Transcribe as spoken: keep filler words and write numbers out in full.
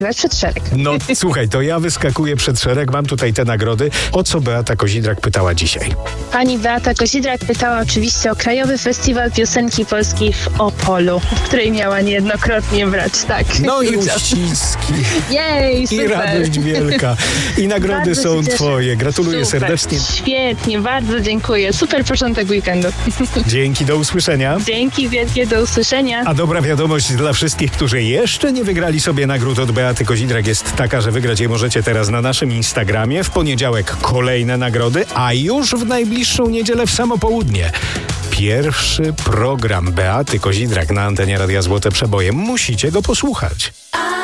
przed szereg. No słuchaj, to ja wyskakuję przed szereg, mam tutaj te nagrody. O co Beata Kozidrak pytała dzisiaj? Pani Beata Kozidrak pytała oczywiście o Krajowy Festiwal Piosenki Polskiej w Opolu, w której miała niejednokrotnie brać, tak. No i uściski. Jej, super. I radość wielka. I nagrody Bardzo są się cieszę. twoje. Gratuluję Super, serdecznie. Świetnie, bardzo dziękuję. Super początek weekendu. Dzięki, do usłyszenia. Dzięki wielkie, do usłyszenia. A dobra wiadomość dla wszystkich, którzy jeszcze nie wygrali sobie nagród od Beaty Kozidrak jest taka, że wygrać je możecie teraz na naszym Instagramie. W poniedziałek kolejne nagrody, a już w najbliższą niedzielę w samo południe pierwszy program Beaty Kozidrak na antenie Radia Złote Przeboje. Musicie go posłuchać.